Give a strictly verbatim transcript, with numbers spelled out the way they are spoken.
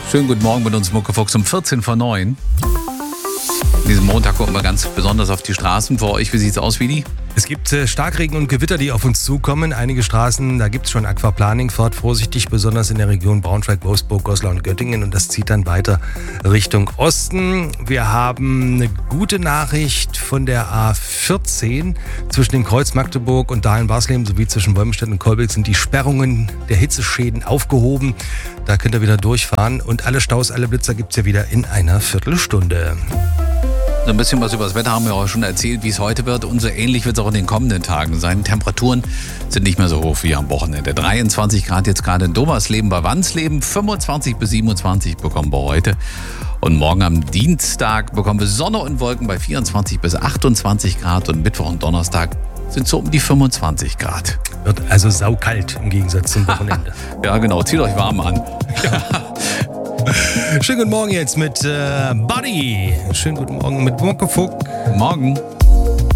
Schönen guten Morgen mit uns, Muckefuchs, um vierzehn vor neun. An diesem Montag gucken wir ganz besonders auf die Straßen. Für euch, wie sieht's aus, Willi? Es gibt äh, Starkregen und Gewitter, die auf uns zukommen. Einige Straßen, da gibt es schon Aquaplaning. Fahrt vorsichtig, besonders in der Region Braunschweig, Wolfsburg, Goslar und Göttingen. Und das zieht dann weiter Richtung Osten. Wir haben eine gute Nachricht von der A vierzehn. Zwischen dem Kreuz Magdeburg und Dahlen-Barsleben sowie zwischen Wolmenstedt und Kolbig sind die Sperrungen der Hitzeschäden aufgehoben. Da könnt ihr wieder durchfahren. Und alle Staus, alle Blitzer gibt es ja wieder in einer Viertelstunde. So ein bisschen was über das Wetter haben wir auch schon erzählt, wie es heute wird. Und so ähnlich wird es auch in den kommenden Tagen sein. Temperaturen sind nicht mehr so hoch wie am Wochenende. dreiundzwanzig Grad jetzt gerade in Domersleben, bei Wansleben. fünfundzwanzig bis siebenundzwanzig bekommen wir heute. Und morgen am Dienstag bekommen wir Sonne und Wolken bei vierundzwanzig bis achtundzwanzig Grad. Und Mittwoch und Donnerstag sind so um die fünfundzwanzig Grad. Wird also saukalt im Gegensatz zum Wochenende. Ja, genau. Zieht euch warm an. Schönen guten Morgen jetzt mit äh, Buddy. Schönen guten Morgen mit Muckefuck. Morgen.